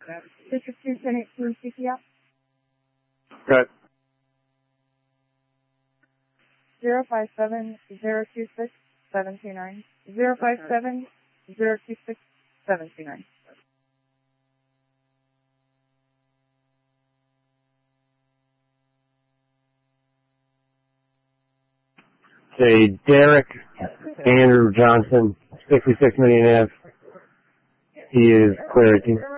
District 2, 1018 CPF. Good. 057-026-729. 057-026-729. Say, Derek Andrew Johnson, 66 Million Ave. He is cleared.